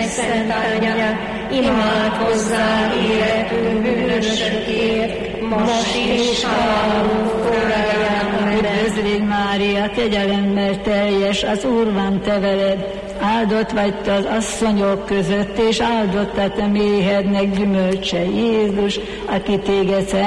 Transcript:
Szent Anyja, imádkozzál életünk bűnösökért, most is halálunk óráján. Üdvözlégy Mária, kegyelemmel teljes, az Úr van te veled, áldott vagy te az asszonyok között, és áldott a te méhednek gyümölcse Jézus, aki téged